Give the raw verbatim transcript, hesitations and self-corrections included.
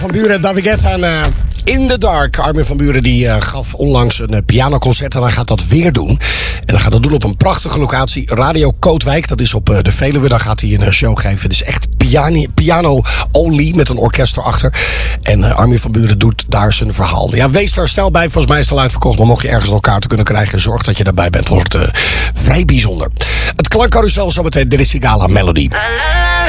Van Buren en David Guetta en uh, In the Dark. Armin van Buren die uh, gaf onlangs een uh, pianoconcert en hij gaat dat weer doen. En hij gaat dat doen op een prachtige locatie, Radio Kootwijk. Dat is op uh, de Veluwe. Daar gaat hij een show geven. Het is echt piano, piano only met een orkest erachter. En uh, Armin van Buren doet daar zijn verhaal. Ja, wees daar snel bij. Volgens mij is het al uitverkocht. Maar mocht je ergens nog kaarten kunnen krijgen, zorg dat je daarbij bent. Wordt uh, vrij bijzonder. Het klankcarousel zometeen. Dit is Sigala Melody.